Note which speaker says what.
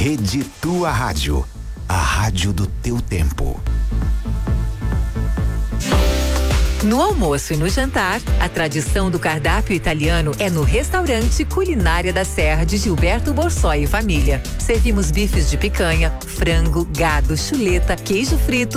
Speaker 1: Rede Tua Rádio, a rádio do teu tempo.
Speaker 2: No almoço e no jantar, a tradição do cardápio italiano é no restaurante Culinária da Serra de Gilberto Borsoi e família. Servimos bifes de picanha, frango, gado, chuleta, queijo frito,